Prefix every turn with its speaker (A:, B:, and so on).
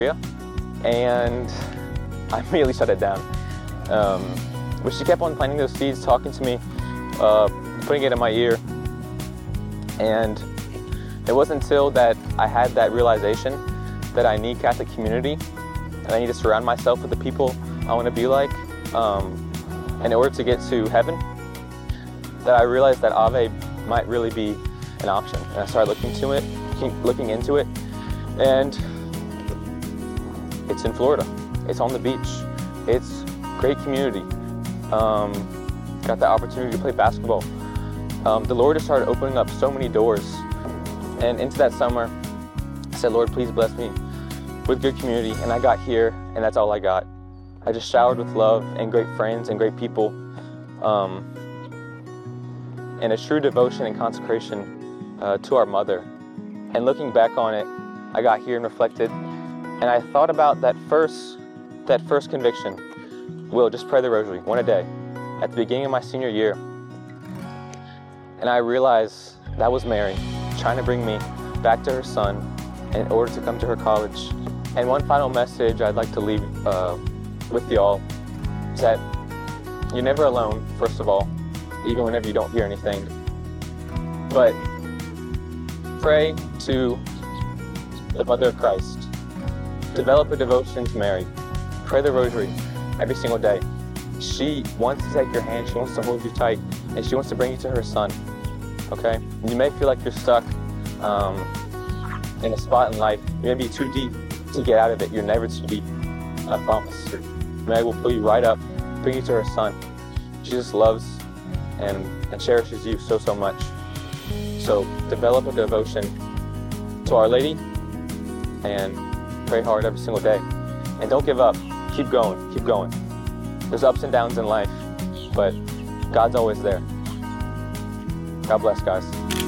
A: and I immediately shut it down. But she kept on planting those seeds, talking to me, putting it in my ear, and it wasn't until that I had that realization that I need Catholic community and I need to surround myself with the people I want to be like in order to get to heaven, that I realized that Ave might really be an option. And I started looking into it, and it's in Florida. It's on the beach. It's great community. Got the opportunity to play basketball. The Lord has started opening up so many doors. And into that summer, I said, Lord, please bless me with good community. And I got here, and that's all I got. I just showered with love and great friends and great people, and a true devotion and consecration to our mother. And looking back on it, I got here and reflected, and I thought about that first conviction. Will, just pray the rosary, one a day, at the beginning of my senior year. And I realized that was Mary trying to bring me back to her son in order to come to her college. And one final message I'd like to leave with y'all is that you're never alone, first of all, even whenever you don't hear anything. But pray to the Mother of Christ. Develop a devotion to Mary. Pray the rosary every single day. She wants to take your hand, she wants to hold you tight, and she wants to bring you to her son, okay? You may feel like you're stuck in a spot in life. You may be too deep to get out of it. You're never too deep, I promise. Mary will pull you right up, bring you to her son. Jesus loves and cherishes you so, so much. So develop a devotion to Our Lady and pray hard every single day. And don't give up. Keep going, keep going. There's ups and downs in life, but God's always there. God bless, guys.